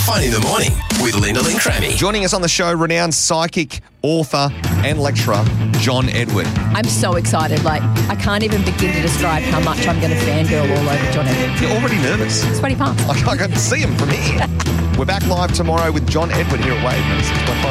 Fun in the Morning with Linda Lynn Crammy. Joining us on the show, renowned psychic, author and lecturer, John Edward. I'm so excited. I can't even begin to describe how much I'm going to fangirl all over John Edward. You're already nervous. Sweaty palms. I can see him from here. We're back live tomorrow with John Edward here at Wave 96.5.